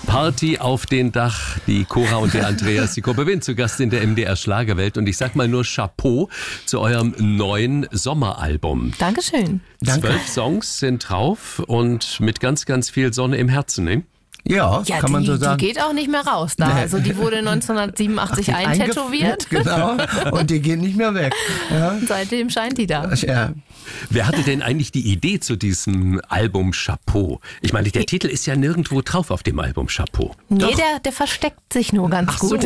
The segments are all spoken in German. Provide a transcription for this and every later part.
Party auf den Dach. Die Cora und der Andreas, die Gruppe Wind, zu Gast in der MDR Schlagerwelt. Und ich sag mal nur Chapeau zu eurem neuen Sommeralbum. Dankeschön. 12 Songs sind drauf und mit ganz, ganz viel Sonne im Herzen, ne? Ja, kann man so sagen. Die geht auch nicht mehr raus da. Also die wurde 1987 eintätowiert. Genau, und die geht nicht mehr weg. Ja. Seitdem scheint die da. Ja. Wer hatte denn eigentlich die Idee zu diesem Album Chapeau? Ich meine, der Titel ist ja nirgendwo drauf auf dem Album Chapeau. Nee, der versteckt sich nur ganz gut.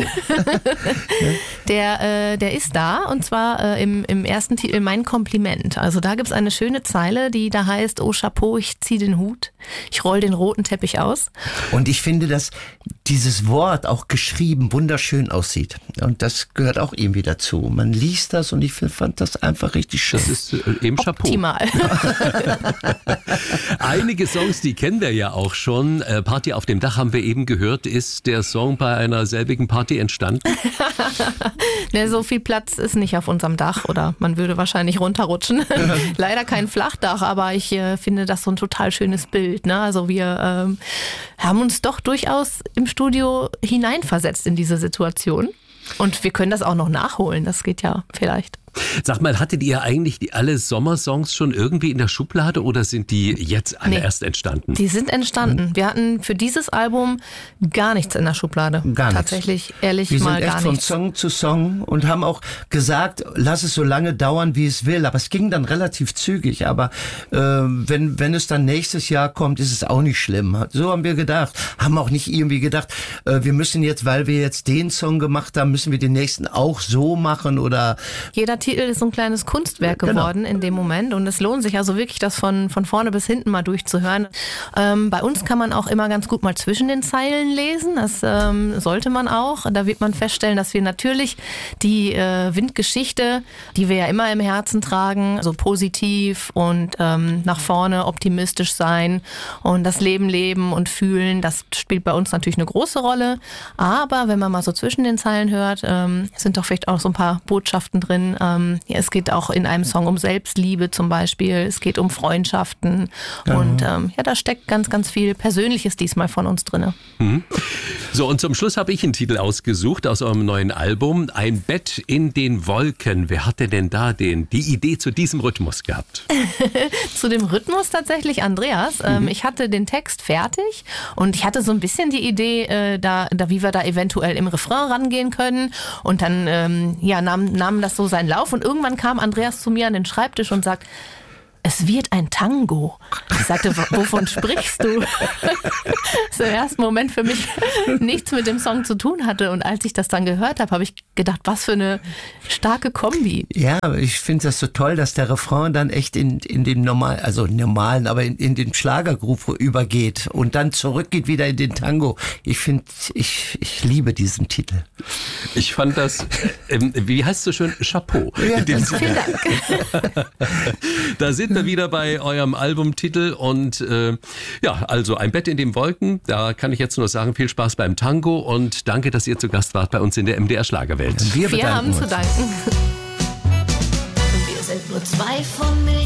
Der ist da, und zwar im ersten Titel Mein Kompliment. Also da gibt's eine schöne Zeile, die da heißt: Oh Chapeau, ich zieh den Hut, ich roll den roten Teppich aus. Und ich finde, dass dieses Wort auch geschrieben wunderschön aussieht. Und das gehört auch irgendwie dazu. Man liest das und ich fand das einfach richtig schön. Das ist eben Chapeau. Optimal. Einige Songs, die kennen wir ja auch schon. Party auf dem Dach haben wir eben gehört. Ist der Song bei einer selbigen Party entstanden? Ne, so viel Platz ist nicht auf unserem Dach, oder man würde wahrscheinlich runterrutschen. Leider kein Flachdach, aber ich finde das so ein total schönes Bild. Ne? Also wir haben uns doch durchaus im Studio hineinversetzt in diese Situation. Und wir können das auch noch nachholen, das geht ja vielleicht. Sag mal, hattet ihr eigentlich alle Sommersongs schon irgendwie in der Schublade oder sind die jetzt alle erst entstanden? Die sind entstanden. Wir hatten für dieses Album gar nichts in der Schublade. Gar nichts. Tatsächlich, ehrlich, wir mal sind gar echt nichts. von Song zu Song und haben auch gesagt, lass es so lange dauern, wie es will. Aber es ging dann relativ zügig. Aber wenn es dann nächstes Jahr kommt, ist es auch nicht schlimm. So haben wir gedacht. Haben auch nicht irgendwie gedacht, wir müssen jetzt, weil wir jetzt den Song gemacht haben, müssen wir den nächsten auch so machen oder... Jeder Titel ist so ein kleines Kunstwerk geworden in dem Moment, und es lohnt sich also wirklich, das von vorne bis hinten mal durchzuhören. Bei uns kann man auch immer ganz gut mal zwischen den Zeilen lesen, das sollte man auch. Da wird man feststellen, dass wir natürlich die Windgeschichte, die wir ja immer im Herzen tragen, so positiv und nach vorne optimistisch sein und das Leben leben und fühlen, das spielt bei uns natürlich eine große Rolle. Aber wenn man mal so zwischen den Zeilen hört, sind doch vielleicht auch so ein paar Botschaften drin. Ja, es geht auch in einem Song um Selbstliebe zum Beispiel, es geht um Freundschaften und da steckt ganz, ganz viel Persönliches diesmal von uns drin. Mhm. So, und zum Schluss habe ich einen Titel ausgesucht aus eurem neuen Album, Ein Bett in den Wolken. Wer hatte denn da die Idee zu diesem Rhythmus gehabt? Zu dem Rhythmus tatsächlich Andreas. Ich hatte den Text fertig und ich hatte so ein bisschen die Idee, wie wir da eventuell im Refrain rangehen können, und dann nahm das so seinen Lauf, und irgendwann kam Andreas zu mir an den Schreibtisch und sagt: Es wird ein Tango. Ich sagte, wovon sprichst du? Das im ersten Moment für mich nichts mit dem Song zu tun hatte. Und als ich das dann gehört habe, habe ich gedacht, was für eine starke Kombi. Ja, ich finde das so toll, dass der Refrain dann echt in den normalen, aber in den Schlagergroove übergeht und dann zurückgeht wieder in den Tango. Ich liebe diesen Titel. Ich fand das, wie heißt es so schön, Chapeau. Ja, Vielen Dank. Da sind wir wieder bei eurem Albumtitel und also Ein Bett in den Wolken. Da kann ich jetzt nur sagen, viel Spaß beim Tango und danke, dass ihr zu Gast wart bei uns in der MDR Schlagerwelt. Wir haben zu danken. Wir sind nur zwei von mir.